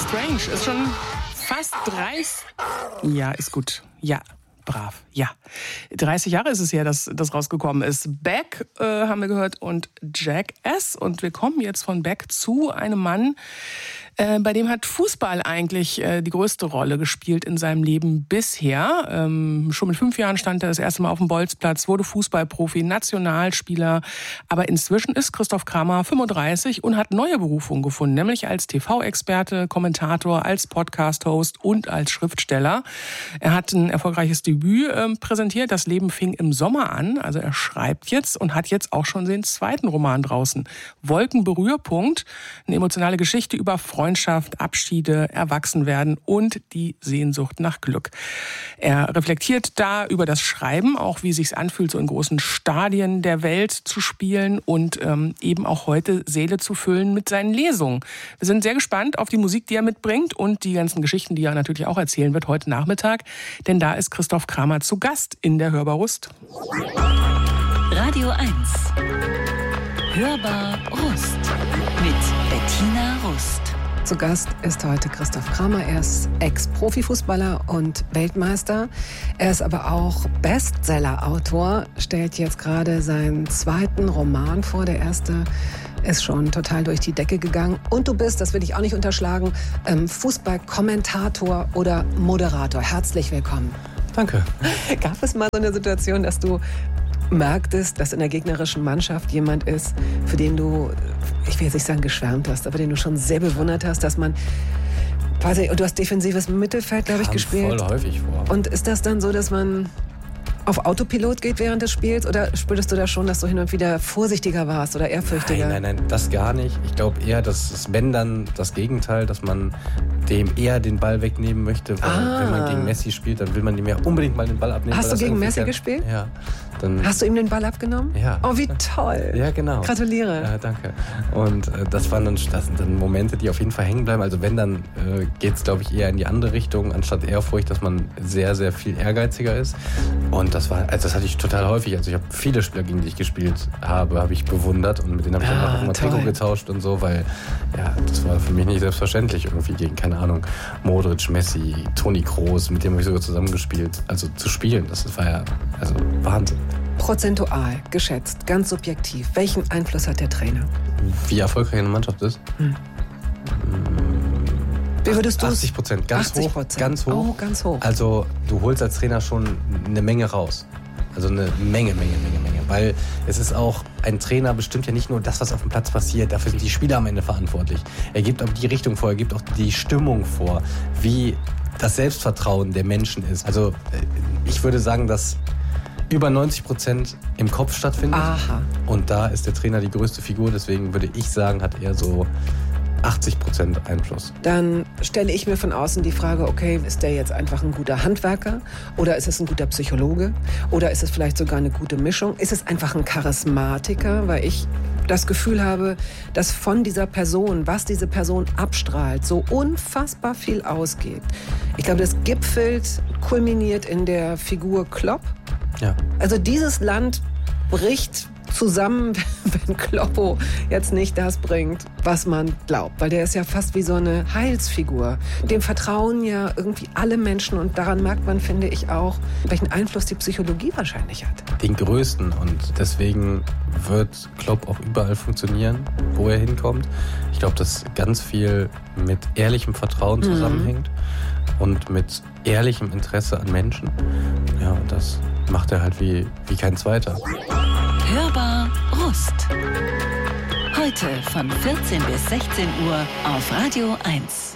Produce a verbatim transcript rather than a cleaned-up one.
Strange. Ist schon fast dreißig. Ja, ist gut. Ja. Brav, ja. dreißig Jahre ist es her, dass das rausgekommen ist. Beck äh, haben wir gehört und Jackass. Und wir kommen jetzt von Beck zu einem Mann, äh, bei dem hat Fußball eigentlich äh, die größte Rolle gespielt in seinem Leben bisher. Ähm, schon mit fünf Jahren stand er das erste Mal auf dem Bolzplatz, wurde Fußballprofi, Nationalspieler. Aber inzwischen ist Christoph Kramer fünfunddreißig und hat neue Berufungen gefunden, nämlich als T V-Experte, Kommentator, als Podcast-Host und als Schriftsteller. Er hat ein erfolgreiches Debüt äh, präsentiert. Das Leben fing im Sommer an. Also er schreibt jetzt und hat jetzt auch schon den zweiten Roman draußen. Wolkenberührpunkt. Eine emotionale Geschichte über Freundschaft, Abschiede, Erwachsenwerden und die Sehnsucht nach Glück. Er reflektiert da über das Schreiben, auch wie es sich anfühlt, so in großen Stadien der Welt zu spielen und ähm, eben auch heute Seele zu füllen mit seinen Lesungen. Wir sind sehr gespannt auf die Musik, die er mitbringt und die ganzen Geschichten, die er natürlich auch erzählen wird heute Nachmittag. Denn da ist Christoph Kramer zu Gast in der Hörbar-Rust. Radio eins. Hörbar Rust mit Bettina Rust. Zu Gast ist heute Christoph Kramer. Er ist Ex-Profifußballer und Weltmeister. Er ist aber auch Bestseller-Autor, stellt jetzt gerade seinen zweiten Roman vor. Der erste ist schon total durch die Decke gegangen. Und du bist, das will ich auch nicht unterschlagen, Fußballkommentator oder Moderator. Herzlich willkommen. Danke. Gab es mal so eine Situation, dass du merktest, dass in der gegnerischen Mannschaft jemand ist, für den du, ich will jetzt nicht sagen geschwärmt hast, aber den du schon sehr bewundert hast, dass man quasi, und du hast defensives Mittelfeld, glaube ich, Kam gespielt. Voll häufig vor. Und ist das dann so, dass man auf Autopilot geht während des Spiels oder spürtest du da schon, dass du hin und wieder vorsichtiger warst oder ehrfürchtiger? Nein, nein, nein, das gar nicht. Ich glaube eher, dass es, wenn dann das Gegenteil, dass man dem eher den Ball wegnehmen möchte, weil Ah. wenn man gegen Messi spielt, dann will man dem ja unbedingt mal den Ball abnehmen. Hast weil du das gegen irgendwie Messi kann- gespielt? Ja. Dann Hast du ihm den Ball abgenommen? Ja. Oh, wie toll. Ja, genau. Gratuliere. Ja, danke. Und äh, das waren dann, das sind dann Momente, die auf jeden Fall hängen bleiben. Also wenn, dann äh, geht es, glaube ich, eher in die andere Richtung, anstatt Ehrfurcht, dass man sehr, sehr viel ehrgeiziger ist. Und das war, also das hatte ich total häufig. Also ich habe viele Spieler, gegen die ich gespielt habe, habe ich bewundert und mit denen habe ich Ah, dann auch immer toll. Trikot getauscht und so, weil ja, das war für mich nicht selbstverständlich irgendwie gegen, keine Ahnung, Modric, Messi, Toni Kroos, mit dem habe ich sogar zusammengespielt. Also zu spielen, das war ja also Wahnsinn. Prozentual geschätzt, ganz subjektiv. Welchen Einfluss hat der Trainer? Wie erfolgreich eine Mannschaft ist? Hm. Wie würdest du es? achtzig Prozent, ganz achtzig hoch, Prozent. ganz hoch. Oh, ganz hoch. Also du holst als Trainer schon eine Menge raus. Also eine Menge, Menge, Menge, Menge. Weil es ist auch, ein Trainer bestimmt ja nicht nur das, was auf dem Platz passiert, dafür sind die Spieler am Ende verantwortlich. Er gibt auch die Richtung vor, er gibt auch die Stimmung vor, wie das Selbstvertrauen der Menschen ist. Also ich würde sagen, dass über neunzig Prozent im Kopf stattfindet. Aha. Und da ist der Trainer die größte Figur. Deswegen würde ich sagen, hat er so achtzig Prozent Einfluss. Dann stelle ich mir von außen die Frage, okay, ist der jetzt einfach ein guter Handwerker oder ist es ein guter Psychologe oder ist es vielleicht sogar eine gute Mischung? Ist es einfach ein Charismatiker, weil ich das Gefühl habe, dass von dieser Person, was diese Person abstrahlt, so unfassbar viel ausgeht. Ich glaube, das gipfelt, kulminiert in der Figur Klopp. Ja. Also dieses Land bricht zusammen, wenn Kloppo jetzt nicht das bringt, was man glaubt. Weil der ist ja fast wie so eine Heilsfigur. Dem vertrauen ja irgendwie alle Menschen und daran merkt man, finde ich, auch, welchen Einfluss die Psychologie wahrscheinlich hat. Den größten, und deswegen wird Klopp auch überall funktionieren, wo er hinkommt. Ich glaube, dass ganz viel mit ehrlichem Vertrauen zusammenhängt mhm. und mit ehrlichem Interesse an Menschen. Ja, und das macht er halt wie, wie kein zweiter. Hörbar Rust. Heute von vierzehn bis sechzehn Uhr auf Radio eins.